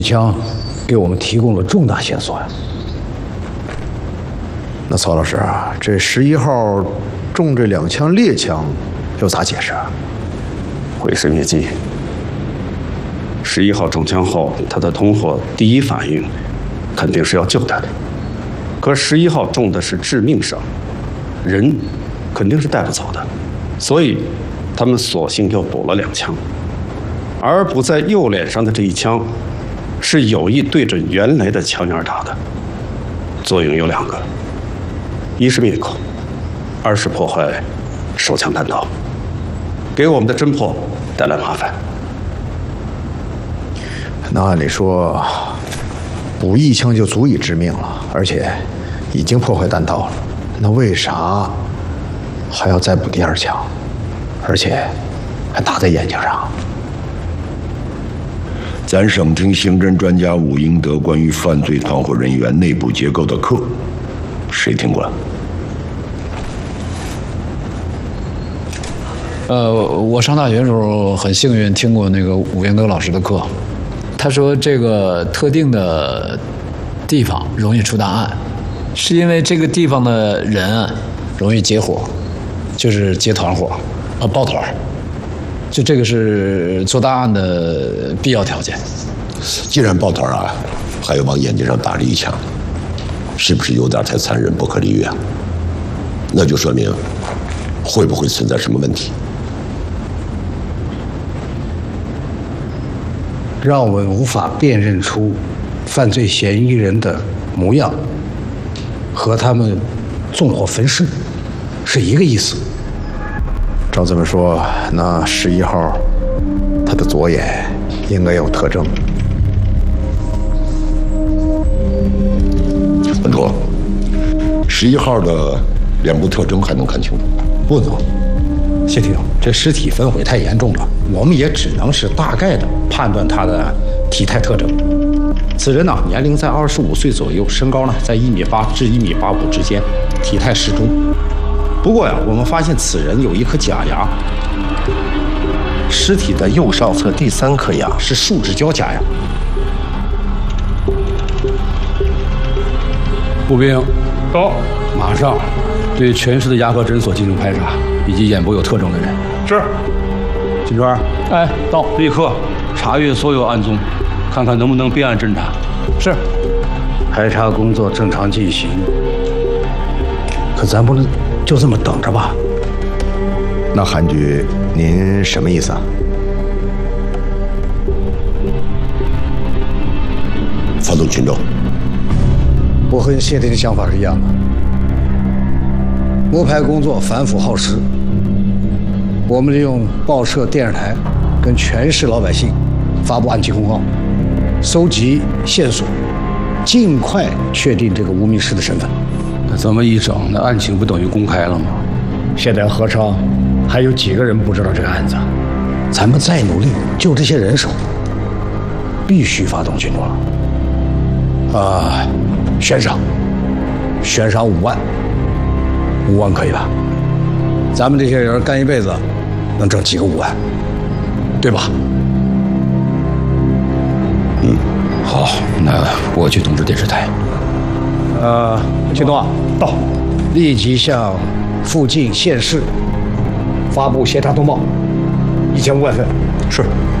枪给我们提供了重大线索呀。 那曹老师啊，这11号中这2枪猎枪，又咋解释啊？ 毁尸灭迹。11号中枪后，他的同伙第一反应肯定是要救他的，可11号中的是致命伤，人肯定是带不走的，所以他们索性又补了2枪，而补在右脸上的这一枪，是有意对准原来的枪眼打的，作用有2个。一是灭口，二是破坏手枪弹道，给我们的侦破带来麻烦。 那按理说，补1枪就足以致命了，而且已经破坏弹道了。那为啥还要再补第2枪，而且还打在眼睛上？ 咱省厅刑侦专家武英德关于犯罪团伙人员内部结构的课，谁听过？ 我上大学的时候很幸运听过那个武英德老师的课，他说这个特定的地方容易出大案，是因为这个地方的人容易结伙，就是结团伙，抱团，就这个是做大案的必要条件。 既然抱团啊，还有往眼睛上打了1枪，是不是有点太残忍不可理喻啊？那就说明会不会存在什么问题？ 让我们无法辨认出犯罪嫌疑人的模样，和他们纵火焚尸是一个意思。 照这么说，那11号他的左眼应该有特征。 本座，11号的脸部特征还能看清楚？ 不能，谢厅，这尸体焚毁太严重了，我们也只能是大概的判断他的体态特征。此人呢，年龄在25岁左右，身高呢在1.8米至1.85米之间，体态适中。不过呀，我们发现此人有一颗假牙，尸体的右上侧第3颗牙是树脂胶假牙。 步兵，到，马上对全市的牙科诊所进行排查，以及眼部有特征的人。 是。 金川， 哎，到， 立刻查阅所有案宗，看看能不能备案侦查。 是。排查工作正常进行，可咱不能就这么等着吧？ 那韩局，您什么意思啊？ 发动群众。 我和谢厅的想法是一样的。摸排工作繁复耗时，我们利用报社、电视台跟全市老百姓发布案情公告，搜集线索，尽快确定这个无名氏的身份。 那这么一整，那案情不等于公开了吗？ 现在何超还有几个人不知道这个案子？咱们再努力，就这些人手，必须发动群众了。悬赏5万，5万可以吧？咱们这些人干一辈子，能挣几个5万，对吧？ 好，那我去通知电视台。 群众啊，到，立即向附近县市发布协查通报，1500份。 是。